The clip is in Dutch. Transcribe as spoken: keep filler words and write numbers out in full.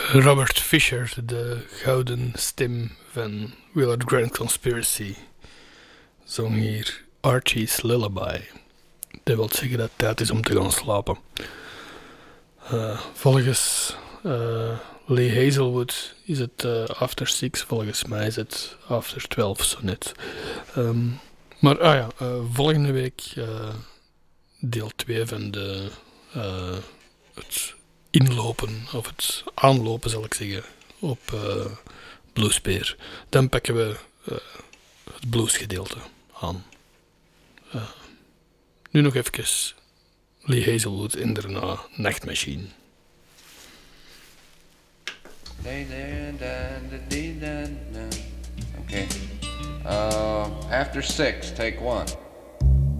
Robert Fisher, de gouden stem van Willard Grand Conspiracy, zong hier Archie's Lullaby. Dat wil zeggen dat het tijd is om te gaan slapen. Uh, volgens uh, Lee Hazelwood is het uh, after six, volgens mij is het after twelve zo net. Um, maar ah ja, uh, volgende week uh, deel twee van de, uh, het inlopen, of het aanlopen zal ik zeggen, op uh, Bluespear. Dan pakken we uh, het bluesgedeelte aan. Uh, nu nog even Lee Hazelwood en daarna Nachtmachine. Okay. Uh, after six, take one.